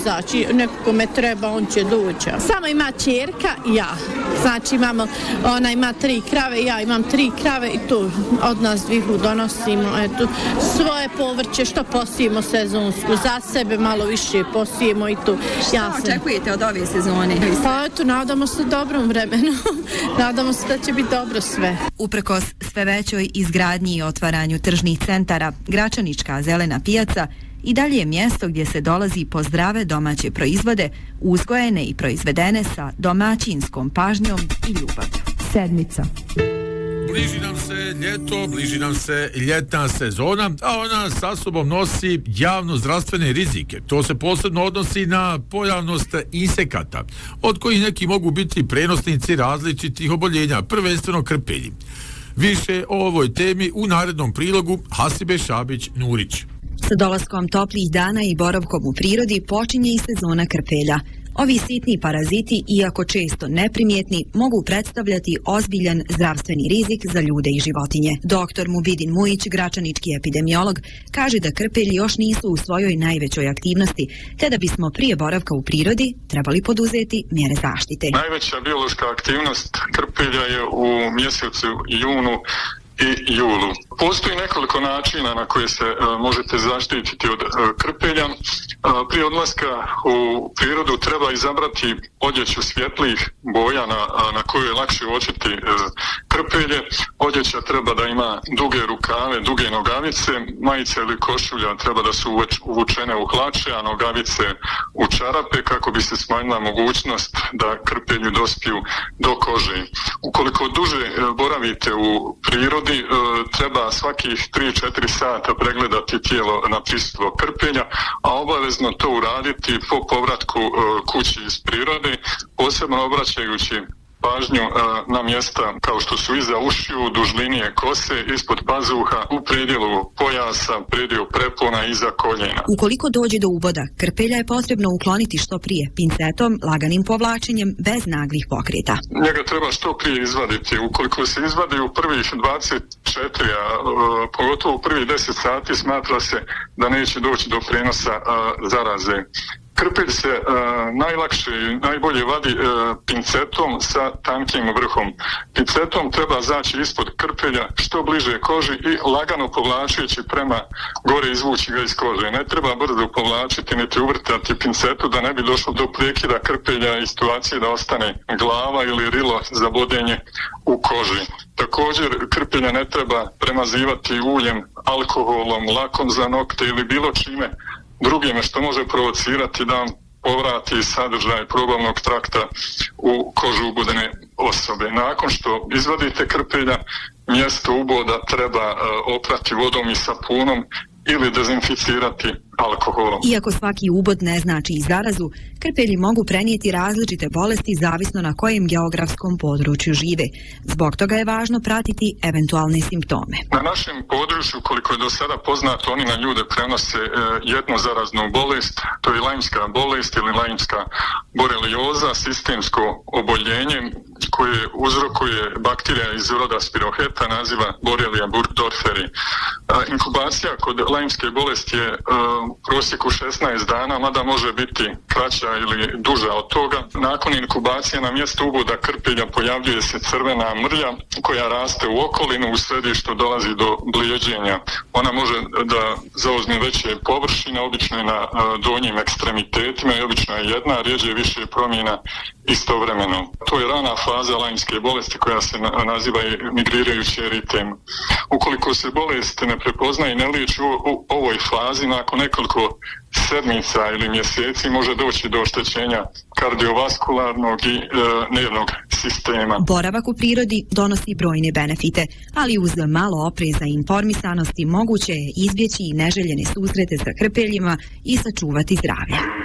izaći, neko me treba, on će doći. Samo ima ćerka i ja. Znači imamo, ona ima 3 krave, ja imam 3 krave i tu od nas dvihu donosimo, eto, svoje povrće što posijemo sezonsku, za sebe malo više posijemo i tu. Šta očekujete od ove sezone? Pa eto, nadamo se dobrom vremenu, nadamo se da će biti dobro sve. Uprkos sve većoj izgradnji i otvaranju tržnih centara, Gračanička zelena pijaca i dalje je mjesto gdje se dolazi po zdrave domaće proizvode, uzgojene i proizvedene sa domaćinskom pažnjom i ljubavlju. Sedmica. Bliži nam se ljeto, bliži nam se ljetna sezona, a ona sa sobom nosi javno-zdravstvene rizike. To se posebno odnosi na pojavnost insekata, od kojih neki mogu biti prenosnici različitih oboljenja, prvenstveno krpelji. Više o ovoj temi u narednom prilogu Hasibe Šabić-Nurić. Sa dolaskom toplijih dana i boravkom u prirodi počinje i sezona krpelja. Ovi sitni paraziti, iako često neprimjetni, mogu predstavljati ozbiljan zdravstveni rizik za ljude i životinje. Dr. Mubidin Mujić, gračanički epidemiolog, kaže da krpelji još nisu u svojoj najvećoj aktivnosti, te da bismo prije boravka u prirodi trebali poduzeti mjere zaštite. Najveća biološka aktivnost krpelja je u mjesecu junu i julu. Postoji nekoliko načina na koje se možete zaštititi od krpelja. Prije odlaska u prirodu treba izabrati odjeću svjetlijih boja na kojoj je lakše uočiti krpelje. Odjeća treba da ima duge rukave, duge nogavice, majice ili košulja treba da su uvučene u hlače, a nogavice u čarape kako bi se smanjila mogućnost da krpelju dospiju do kože. Ukoliko duže boravite u prirodi, treba svakih 3-4 sata pregledati tijelo na prisustvo krpelja, a obavezno to uraditi po povratku kući iz prirode, posebno obraćajući pažnju na mjesta kao što su iza ušiju, duž linije kose, ispod pazuha, u predjelu pojasa, predjelu prepona i iza koljena. Ukoliko dođe do uboda, krpelja je potrebno ukloniti što prije, pincetom, laganim povlačenjem, bez naglih pokreta. Njega treba što prije izvaditi. Ukoliko se izvadi u prvih 24, a pogotovo u prvih 10 sati, smatra se da neće doći do prenosa zaraze. Krpelj se najlakše i najbolje vadi pincetom sa tankim vrhom. Pincetom treba zaći ispod krpelja što bliže koži i lagano povlačujući prema gore izvući ga iz kože. Ne treba brzo povlačiti niti uvrtati pincetu da ne bi došlo do prekida krpelja i situacije da ostane glava ili rilo za bodenje u koži. Također krpelja ne treba premazivati uljem, alkoholom, lakom za nokte ili bilo čime drugime što može provocirati da vam povrati sadržaj probavnog trakta u kožu ubodene osobe. Nakon što izvadite krpelja, mjesto uboda treba oprati vodom i sapunom ili dezinficirati alkoholom. Iako svaki ubod ne znači i zarazu, krpelji mogu prenijeti različite bolesti zavisno na kojem geografskom području žive. Zbog toga je važno pratiti eventualne simptome. Na našem području, koliko je do sada poznato, oni na ljude prenose jednu zaraznu bolest, to je lajmska bolest ili lajmska borelioza, sistemsko oboljenje koje uzrokuje bakterija iz roda Spiroheta, naziva Borrelia burgdorferi. Inkubacija kod lajmske bolesti je u prosjeku 16 dana, mada može biti kraća ili duža od toga. Nakon inkubacije na mjestu uboda krpelja pojavljuje se crvena mrlja koja raste u okolinu, u središtu dolazi do blijeđenja. Ona može da zauzme veće površine, obično je na donjim ekstremitetima i obično je jedna, rijeđe više promjena istovremeno. To je rana faza lajmske bolesti koja se naziva migrirajući eritem. Ukoliko se bolest ne prepoznaje i ne liječi u ovoj fazi, nakon nekoliko sedmica ili mjeseci može doći do oštećenja kardiovaskularnog i nervnog sistema. Boravak u prirodi donosi brojne benefite, ali uz malo opreza i informisanosti moguće je izbjeći i neželjene susrete sa krpeljima i sačuvati zdravlje.